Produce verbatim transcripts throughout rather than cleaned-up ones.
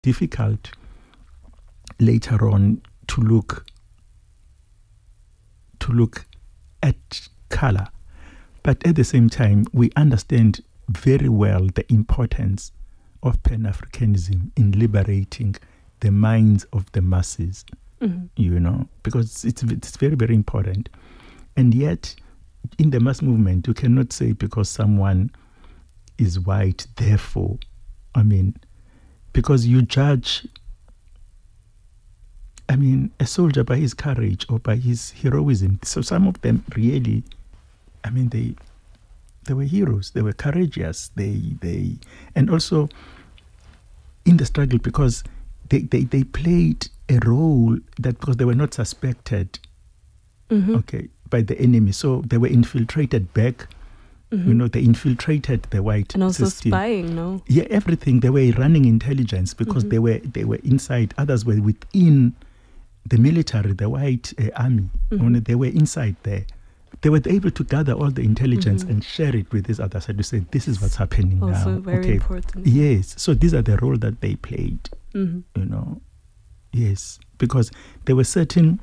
difficult later on to look to look at color. But at the same time, we understand very well the importance of Pan-Africanism in liberating the minds of the masses, mm-hmm. you know, because it's it's very, very important. And yet, in the mass movement, you cannot say because someone is white, therefore, I mean, because you judge, I mean, a soldier by his courage or by his heroism. So some of them really, I mean, they they were heroes. They were courageous. They they and also in the struggle because they, they, they played a role that because they were not suspected, mm-hmm. okay, by the enemy. So they were infiltrated back. Mm-hmm. You know, they infiltrated the white and also system. Spying, no? Yeah, everything. They were running intelligence because mm-hmm. they were they were inside. Others were within the military, the white uh, army. Mm-hmm. Only they were inside there. They were able to gather all the intelligence mm-hmm. and share it with these others and to say, this is what's happening also now. Also very okay. important. Yes. So these are the role that they played. Mm-hmm. You know. Yes. Because there were certain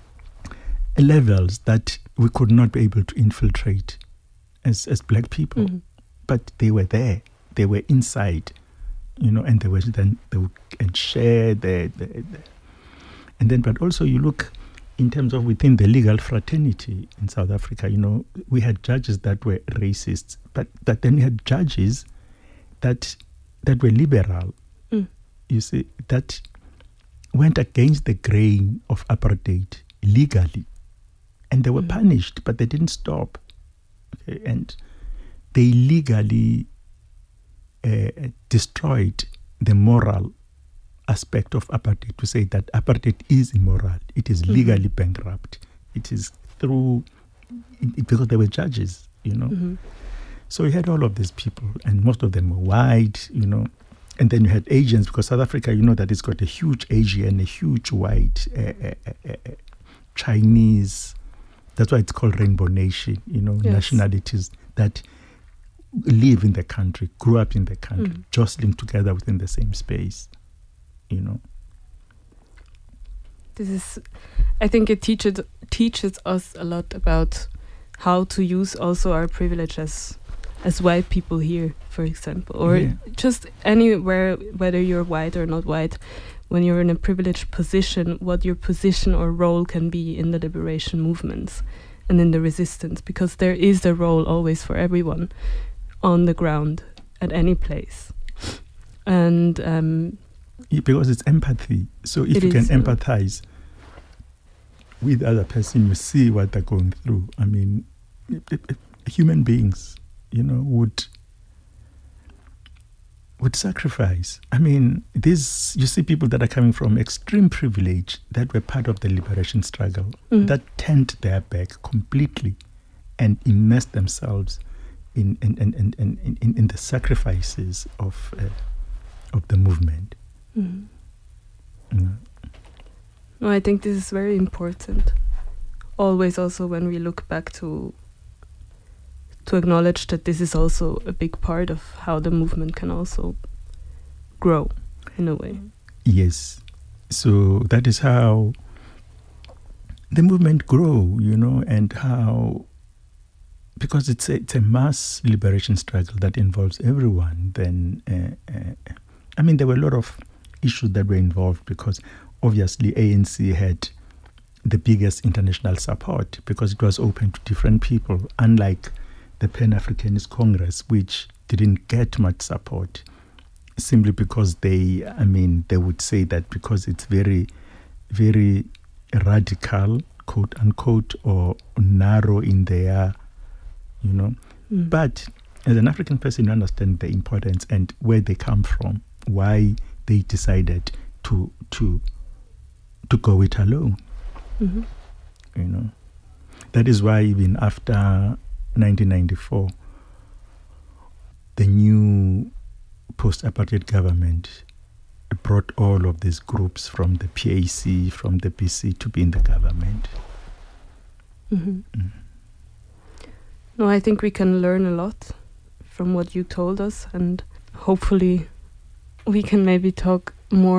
levels that we could not be able to infiltrate as as black people. Mm-hmm. But they were there. They were inside. You know, and they were then they would and share the, the, the and then but also you look in terms of within the legal fraternity in South Africa, you know, we had judges that were racists, but that then we had judges that that were liberal. Mm. You see, that went against the grain of apartheid legally, and they were mm. punished, but they didn't stop. Okay, and they legally uh, destroyed the moral aspect of apartheid to say that apartheid is immoral. It is legally mm-hmm. bankrupt. It is through, it, because they were judges, you know. Mm-hmm. So you had all of these people, and most of them were white, you know. And then you had Asians, because South Africa, you know that it's got a huge Asian, a huge white, uh, uh, uh, uh, Chinese. That's why it's called Rainbow Nation, you know, yes. nationalities that live in the country, grew up in the country, mm. jostling together within the same space. You know, this is, I think it teaches teaches us a lot about how to use also our privilege as as white people here, for example, or yeah. just anywhere, whether you're white or not white. When you're in a privileged position, what your position or role can be in the liberation movements and in the resistance, because there is a role always for everyone on the ground at any place, and. Um, Because it's empathy. So if it you can is, empathize with other person, you see what they're going through. I mean, it, it, it, human beings, you know, would would sacrifice. I mean, this you see people that are coming from extreme privilege that were part of the liberation struggle mm. that turned their back completely and immersed themselves in in in in in, in, in the sacrifices of uh, of the movement. Mm. Mm. No, I think this is very important. Always also when we look back to to acknowledge that this is also a big part of how the movement can also grow in a way. Yes. So that is how the movement grow, you know, and how, because it's a, it's a mass liberation struggle that involves everyone, then uh, uh, I mean, there were a lot of issues that were involved because obviously A N C had the biggest international support because it was open to different people, unlike the Pan-Africanist Congress, which didn't get much support simply because they, I mean, they would say that because it's very, very radical, quote unquote, or narrow in their, you know. Mm. But as an African person, you understand the importance and where they come from, why they decided to to to go it alone. Mm-hmm. You know, that is why even after nineteen ninety-four, the new post-apartheid government brought all of these groups from the P A C, from the B C to be in the government. Mm-hmm. Mm. No, I think we can learn a lot from what you told us, and hopefully we can maybe talk more